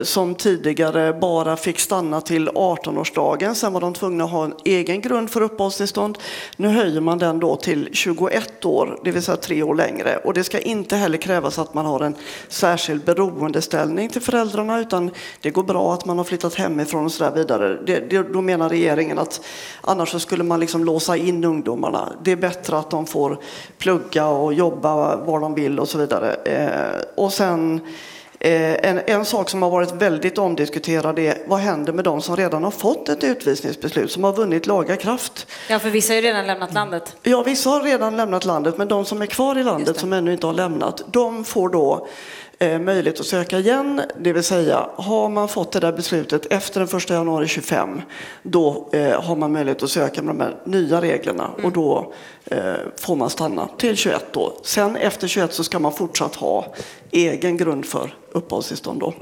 som tidigare bara fick stanna till 18-årsdagen. Sen var de tvungna att ha en egen grund för uppehållstillstånd. Nu höjer man den då till 21 år, det vill säga 3 år längre. Och det ska inte heller krävas att man har en särskild beroendeställning till föräldrarna, utan det går bra att man har flyttat hemifrån och så där vidare. Då menar regeringen att annars så skulle man liksom låsa in ungdomarna. Det är bättre att de får plugga och jobba var de vill och så vidare. Och sen en sak som har varit väldigt omdiskuterad är vad händer med de som redan har fått ett utvisningsbeslut, som har vunnit laga kraft. Ja, för vissa har ju redan lämnat landet. Ja, vissa har redan lämnat landet, men de som är kvar i landet som ännu inte har lämnat, de får då möjlighet att söka igen. Det vill säga, har man fått det där beslutet efter den 1 januari 25, då har man möjlighet att söka med de här nya reglerna. Och då får man stanna till 21 då. Sen efter 21 så ska man fortsatt ha egen grund för uppehållstillstånd då.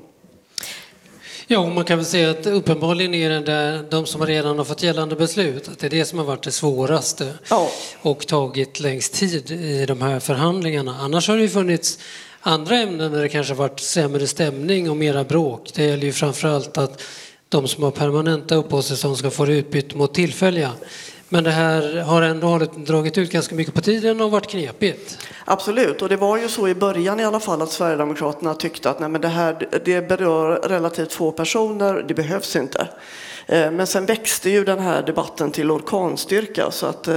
Ja, och man kan väl säga att uppenbarligen är det där de som redan har fått gällande beslut, att det är det som har varit det svåraste och tagit längst tid i de här förhandlingarna. Annars har det ju funnits andra ämnen där det kanske har varit sämre stämning och mera bråk. Det gäller ju framförallt att de som har permanenta uppehållstillstånd ska få det utbytt mot tillfälliga. Men det här har ändå dragit ut ganska mycket på tiden och varit knepigt. Absolut, och det var ju så i början i alla fall att Sverigedemokraterna tyckte att nej, men det berör relativt få personer, det behövs inte. Men sen växte ju den här debatten till orkanstyrka, så att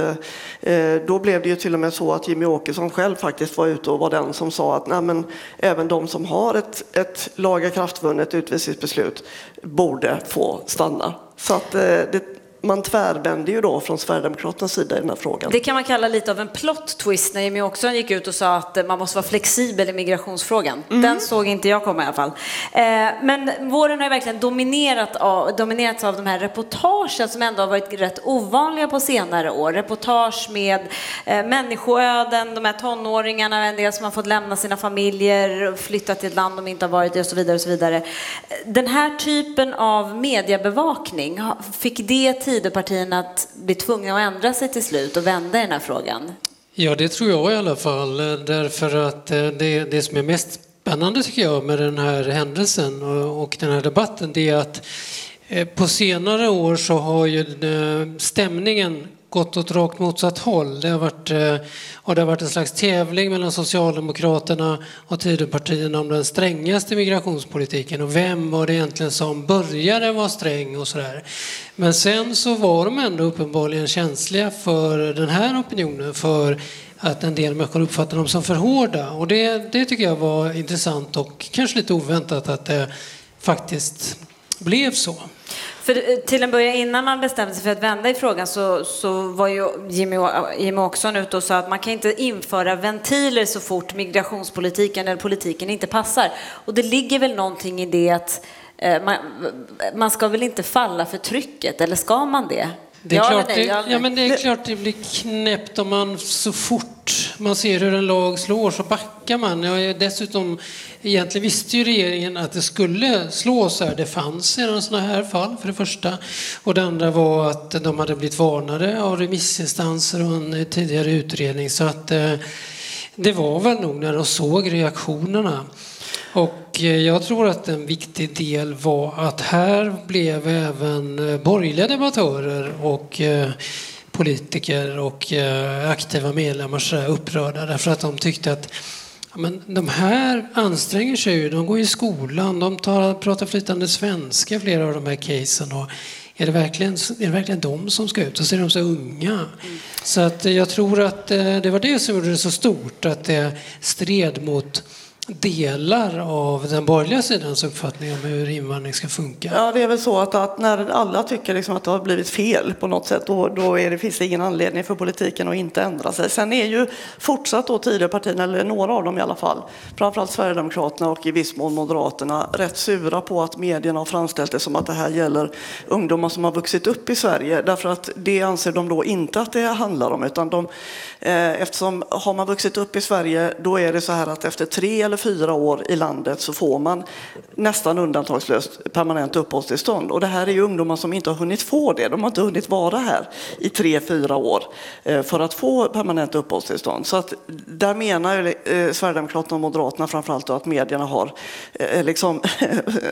då blev det ju till och med så att Jimmy Åkesson själv faktiskt var ute och var den som sa att nej, men även de som har ett lagakraftvunnet utvisningsbeslut borde få stanna. Så att man tvärvände ju då från Sverigedemokraternas sida i den här frågan. Det kan man kalla lite av en plot twist när Jimmy också gick ut och sa att man måste vara flexibel i migrationsfrågan. Den såg inte jag komma i alla fall. Men våren har ju verkligen dominerats av de här reportagen som ändå har varit rätt ovanliga på senare år. Reportage med människoöden, de här tonåringarna, en del som har fått lämna sina familjer, flytta till ett land de inte har varit i och så vidare och så vidare. Den här typen av mediebevakning, fick det Tidöpartierna att bli tvungna att ändra sig till slut och vända i den här frågan? Ja, det tror jag i alla fall. Därför att det som är mest spännande tycker jag med den här händelsen och den här debatten, det är att på senare år så har ju stämningen gått åt rakt motsatt håll. Det har varit en slags tävling mellan Socialdemokraterna och Tidöpartierna om den strängaste migrationspolitiken och vem var det egentligen som började vara sträng och sådär. Men sen så var de ändå uppenbarligen känsliga för den här opinionen, för att en del människor uppfattar dem som för hårda. Och det tycker jag var intressant och kanske lite oväntat att det faktiskt blev så. För till en början, innan man bestämde sig för att vända i frågan, så var ju Jimmy också ute och sa att man kan inte införa ventiler så fort migrationspolitiken eller politiken inte passar. Och det ligger väl någonting i det att man ska väl inte falla för trycket, eller ska man det? Det är klart det blir knäppt om man så fort man ser hur en lag slår så backar man. Dessutom egentligen visste ju regeringen att det skulle slå så här. Det fanns redan sådana här fall för det första. Och det andra var att de hade blivit varnade av remissinstanser och en tidigare utredning. Så att det var väl nog när de såg reaktionerna. Och jag tror att en viktig del var att här blev även borgerliga debattörer och politiker och aktiva medlemmar så upprörda, därför att de tyckte att de här anstränger sig ju, de går i skolan, de pratar flytande svenska, flera av de här casen, och är det verkligen de som ska ut? Och så är de så unga. Så att jag tror att det var det som gjorde det så stort, att det stred mot delar av den borgerliga sidans uppfattning om hur invandring ska funka. Ja, det är väl så att när alla tycker liksom att det har blivit fel på något sätt, då finns det ingen anledning för politiken att inte ändra sig. Sen är ju fortsatt då Tidöpartierna, eller några av dem i alla fall, framförallt Sverigedemokraterna och i viss mån Moderaterna, rätt sura på att medierna har framställt det som att det här gäller ungdomar som har vuxit upp i Sverige, därför att det anser de då inte att det handlar om, utan eftersom har man vuxit upp i Sverige, då är det så här att efter 3 eller 4 år i landet så får man nästan undantagslöst permanent uppehållstillstånd. Och det här är ju ungdomar som inte har hunnit få det. De har inte hunnit vara här i 3-4 år för att få permanent uppehållstillstånd. Så att där menar Sverigedemokraterna och Moderaterna framförallt att medierna har